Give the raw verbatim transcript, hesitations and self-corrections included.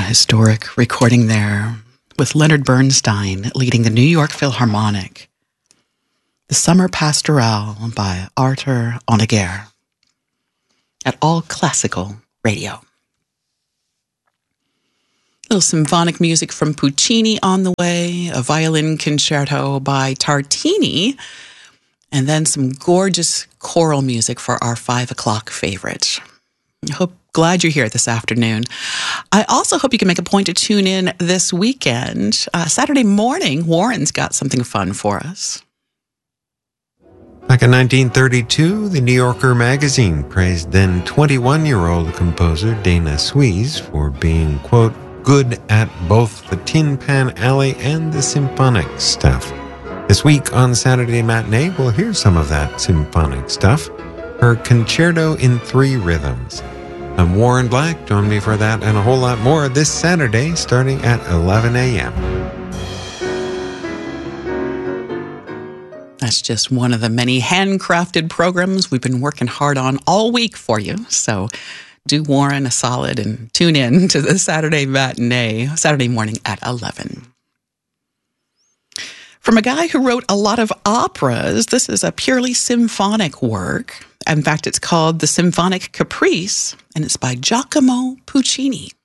historic recording there with Leonard Bernstein leading the New York Philharmonic. The Summer Pastorale by Arthur Honegger at All Classical Radio. A little symphonic music from Puccini on the way, a violin concerto by Tartini, and then some gorgeous choral music for our five o'clock favorite. I hope glad you're here this afternoon. I also hope you can make a point to tune in this weekend. Uh, Saturday morning, Warren's got something fun for us. Back in nineteen thirty-two, the New Yorker magazine praised then twenty-one-year-old composer Dana Suisse for being, quote, good at both the Tin Pan Alley and the symphonic stuff. This week on Saturday Matinee, we'll hear some of that symphonic stuff. Her Concerto in Three Rhythms. I'm Warren Black. Join me for that and a whole lot more this Saturday starting at eleven a.m. That's just one of the many handcrafted programs we've been working hard on all week for you. So do Warren a solid and tune in to the Saturday Matinee, Saturday morning at eleven. From a guy who wrote a lot of operas, this is a purely symphonic work. In fact, it's called The Symphonic Caprice, and it's by Giacomo Puccini.